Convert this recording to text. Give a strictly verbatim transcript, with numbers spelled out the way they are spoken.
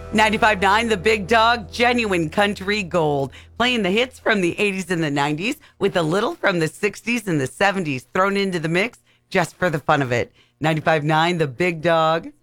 ninety-five point nine The Big Dog, genuine country gold. Playing the hits from the eighties and the nineties with a little from the sixties and the seventies thrown into the mix just for the fun of it. ninety-five point nine The Big Dog.